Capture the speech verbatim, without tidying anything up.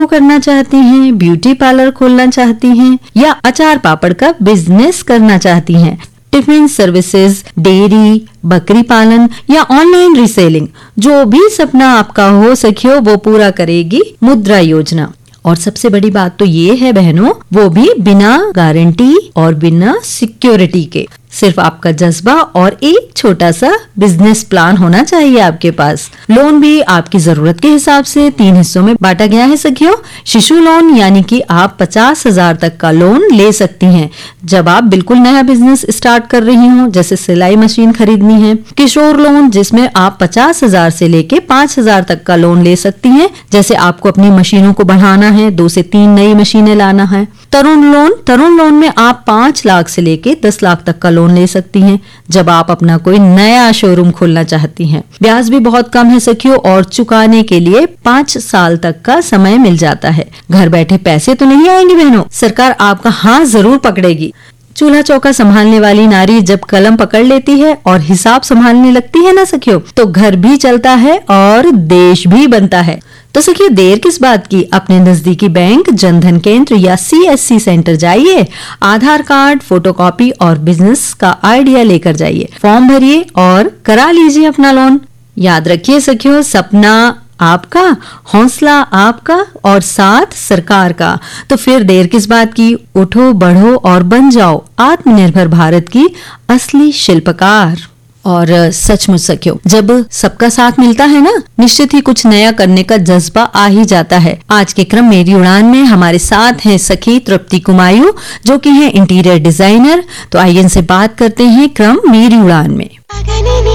करना चाहती हैं, ब्यूटी पार्लर खोलना चाहती हैं या अचार पापड़ का बिजनेस करना चाहती हैं, टिफिन सर्विसेज, डेयरी, बकरी पालन या ऑनलाइन रीसेलिंग, जो भी सपना आपका हो सखियो वो पूरा करेगी मुद्रा योजना। और सबसे बड़ी बात तो ये है बहनों, वो भी बिना गारंटी और बिना सिक्योरिटी के। सिर्फ आपका जज्बा और एक छोटा सा बिजनेस प्लान होना चाहिए आपके पास। लोन भी आपकी जरूरत के हिसाब से तीन हिस्सों में बांटा गया है सखियों। शिशु लोन यानी कि आप पचास हजार तक का लोन ले सकती हैं जब आप बिल्कुल नया बिजनेस स्टार्ट कर रही हो, जैसे सिलाई मशीन खरीदनी है। किशोर लोन जिसमें आप पचास हजार से लेके पांच हजार तक का लोन ले सकती हैं, जैसे आपको अपनी मशीनों को बढ़ाना है, दो से तीन नई मशीनें लाना है। तरुण लोन, तरुण लोन में आप पांच लाख से लेके दस लाख तक का लोन ले सकती हैं जब आप अपना कोई नया शोरूम खोलना चाहती हैं। ब्याज भी बहुत कम है सखियों और चुकाने के लिए पाँच साल तक का समय मिल जाता है। घर बैठे पैसे तो नहीं आएंगे बहनों, सरकार आपका हाथ जरूर पकड़ेगी। चूल्हा चौका संभालने वाली नारी जब कलम पकड़ लेती है और हिसाब संभालने लगती है ना सखियों, तो घर भी चलता है और देश भी बनता है। तो सखियों देर किस बात की, अपने नजदीकी बैंक, जनधन केंद्र या सी एस सी सेंटर जाइए, आधार कार्ड, फोटोकॉपी और बिजनेस का आइडिया लेकर जाइए, फॉर्म भरिए और करा लीजिए अपना लोन। याद रखिए सखियों, सपना आपका, हौसला आपका और साथ सरकार का। तो फिर देर किस बात की, उठो, बढ़ो और बन जाओ आत्मनिर्भर भारत की असली शिल्पकार। और सचमुच सखियों, जब सबका साथ मिलता है ना, निश्चित ही कुछ नया करने का जज्बा आ ही जाता है। आज के क्रम मेरी उड़ान में हमारे साथ हैं सखी तृप्ति कुमायूं, जो कि हैं इंटीरियर डिजाइनर। तो आइए इनसे बात करते हैं क्रम मेरी उड़ान में।